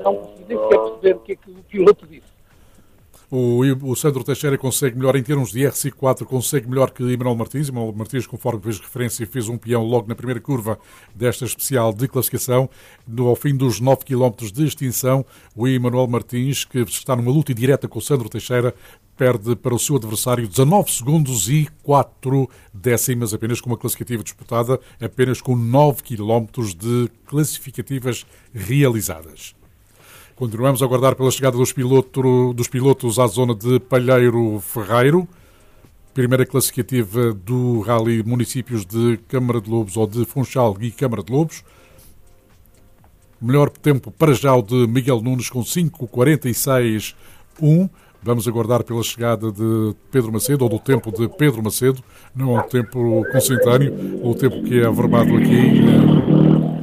não consegui nem sequer perceber o que é que o piloto disse. O Sandro Teixeira consegue melhor em termos de RC4, consegue melhor que Emanuel Martins. Emanuel Martins, conforme fez referência, fez um peão logo na primeira curva desta especial de classificação. Ao fim dos 9 km de extinção, o Emanuel Martins, que está numa luta direta com o Sandro Teixeira, perde para o seu adversário 19 segundos e 4 décimas, apenas com uma classificativa disputada, apenas com 9 km de classificativas realizadas. Continuamos a aguardar pela chegada dos pilotos à zona de Palheiro Ferreiro. Primeira classificativa do Rally Municípios de Câmara de Lobos ou de Funchal e Câmara de Lobos. Melhor tempo para já o de Miguel Nunes com 5:46.1. Vamos aguardar pela chegada de Pedro Macedo, ou do tempo de Pedro Macedo. Não é um tempo consentâneo, o tempo que é averbado aqui.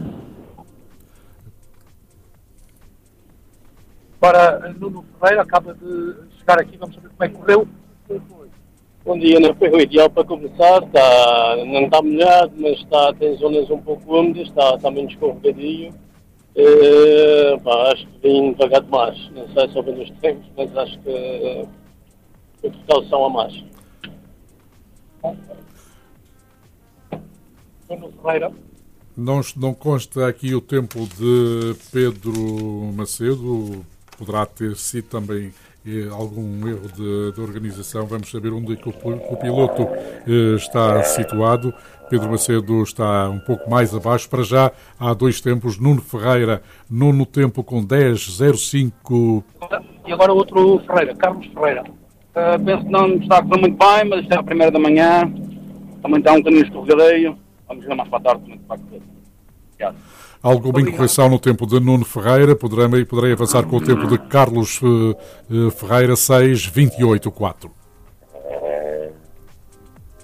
Para Nuno Ferreira, acaba de chegar aqui, vamos saber como é que correu. Bom dia, não foi o ideal para começar, não está molhado, mas tem zonas um pouco úmidas, está menos escorregadio. Acho que vim devagar demais, não sei se houve nos tempos, mas acho que foi precaução a mais. Nuno Ferreira. Não consta aqui o tempo de Pedro Macedo. Poderá ter sido também algum erro de organização. Vamos saber onde é que o piloto está situado. Pedro Macedo está um pouco mais abaixo. Para já há dois tempos. Nuno Ferreira, nono tempo com 10:05. E agora outro Ferreira, Carlos Ferreira. Penso que não está a correr muito bem, mas isto é a primeira da manhã. Também está um caminho escorregadeio. Vamos ver mais para a tarde como é que vai correr. Obrigado. Alguma incorreção no tempo de Nuno Ferreira. Poderei avançar com o tempo de Carlos Ferreira, 6:28.4.